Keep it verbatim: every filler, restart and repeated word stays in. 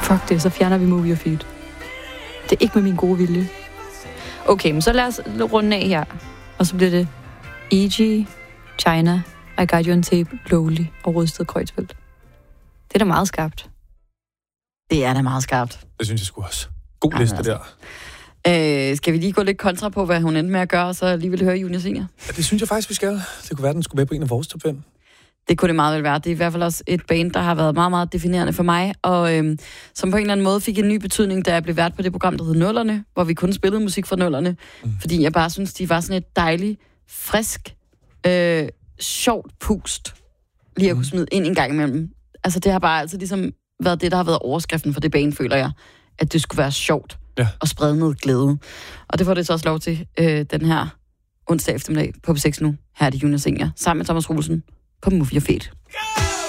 Fuck det, så fjerner vi Movie og Feed. Det er ikke med min gode vilje. Okay, men så lad os runde af her. Og så bliver det E G, China, I Got You On Tape, Lowly og Rødsted Kreuzfeldt. Det er da meget skarpt. Det er da meget skarpt. Det synes jeg sgu også. God liste altså. der. Øh, skal vi lige gå lidt kontra på, hvad hun endte med at gøre, og så alligevel høre Junior Senior? Ja, det synes jeg faktisk, vi skal. Det kunne være, den skulle med på en af vores top fem. Det kunne det meget vel være. Det er i hvert fald også et band, der har været meget, meget definerende for mig, og øhm, som på en eller anden måde fik en ny betydning, da jeg blev vært på det program, der hed Nullerne, hvor vi kun spillede musik fra Nullerne, mm. fordi jeg bare synes, de var sådan et dejligt, frisk, øh, sjovt pust, lige at kunne smide ind en gang imellem. Altså, det har bare altid ligesom været det, der har været overskriften for det band, føler jeg, at det skulle være sjovt ja. og sprede noget glæde. Og det får det så også lov til øh, den her onsdag eftermiddag på P seks nu. Her er det Junior Senior, sammen med Thomas Olsen på Movie og Feed.